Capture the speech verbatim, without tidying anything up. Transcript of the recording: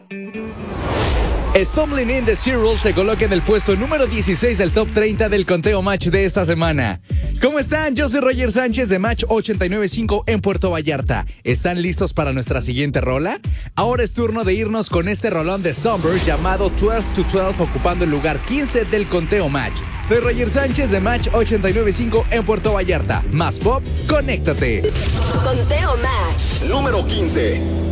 Stumbling in the Circle se coloca en el puesto número dieciséis del top treinta del conteo Match de esta semana. ¿Cómo están? Yo soy Roger Sánchez de Match ochenta y nueve punto cinco en Puerto Vallarta. ¿Están listos para nuestra siguiente rola? Ahora es turno de irnos con este rolón de Sunburst llamado doce to doce, ocupando el lugar quince del conteo Match. Soy Roger Sánchez de Match ochenta y nueve punto cinco en Puerto Vallarta. Más pop, conéctate. Conteo Match número quince.